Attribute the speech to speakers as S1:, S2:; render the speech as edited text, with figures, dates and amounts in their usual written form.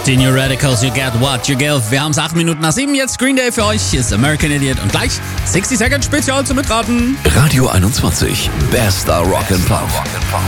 S1: Die New Radicals, You Get What You Give. Wir haben es 8 Minuten nach 7. Jetzt Green Day für euch. Hier ist American Idiot. Und gleich 60 Second Spezial zum Mitraten.
S2: Radio 21. Bester Rock and Pop.